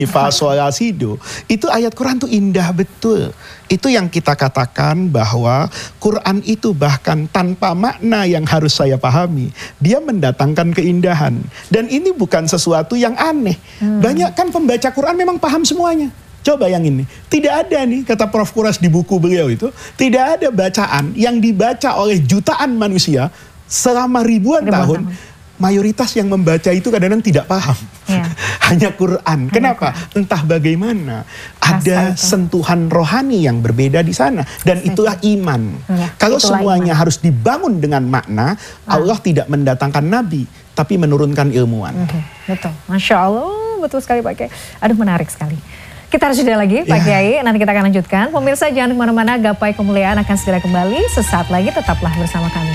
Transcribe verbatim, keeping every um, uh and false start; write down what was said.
Fa sol la si do. Itu ayat Quran tuh indah betul. Itu yang kita katakan bahwa Quran itu bahkan tanpa makna yang harus saya pahami, dia mendatangkan keindahan. Dan ini bukan sesuatu yang aneh. Hmm. Banyak kan pembaca Quran memang paham semuanya. Coba yang ini, tidak ada nih kata Prof Kuras di buku beliau itu, tidak ada bacaan yang dibaca oleh jutaan manusia selama ribuan, ribuan tahun. tahun. Mayoritas yang membaca itu kadang-kadang tidak paham. Ya. Hanya Quran. Hanya Kenapa? Quran. Entah bagaimana. Ada sentuhan rohani yang berbeda di sana. Dan itulah iman. Ya, Kalau itulah semuanya iman. Harus dibangun dengan makna, ah. Allah tidak mendatangkan nabi, tapi menurunkan ilmuwan. Okay. Betul. Masya Allah, betul sekali Pak Kiai. Aduh, menarik sekali. Kita harus jeda lagi Pak Kiai, ya. Nanti kita akan lanjutkan. Pemirsa jangan kemana-mana, gapai kemuliaan akan segera kembali. Sesaat lagi tetaplah bersama kami.